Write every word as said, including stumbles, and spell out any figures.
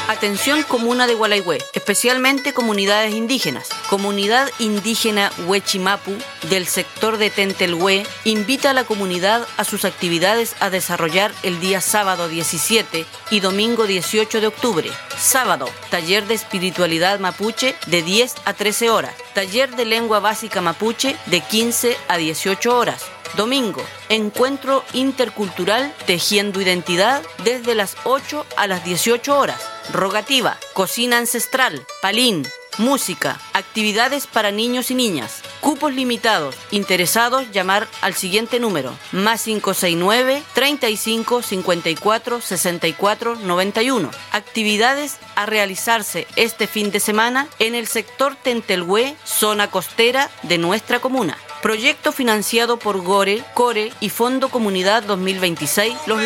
Atención comuna de Gualeguay, especialmente comunidades indígenas. Comunidad indígena Huechimapu del sector de Tentelhue invita a la comunidad a sus actividades a desarrollar el día sábado diecisiete y domingo dieciocho de octubre. Sábado, taller de espiritualidad mapuche de diez a trece horas. Taller de lengua básica mapuche de quince a dieciocho horas. Domingo, encuentro intercultural Tejiendo Identidad desde las ocho a las dieciocho horas. Rogativa, cocina ancestral, palín, música, actividades para niños y niñas. Cupos limitados. Interesados, llamar al siguiente número: más cinco seis nueve, treinta y cinco, cincuenta y cuatro, sesenta y cuatro, noventa y uno. Actividades a realizarse este fin de semana en el sector Tentelhue, zona costera de nuestra comuna. Proyecto financiado por Gore, Core y Fondo Comunidad dos mil veintiséis. Los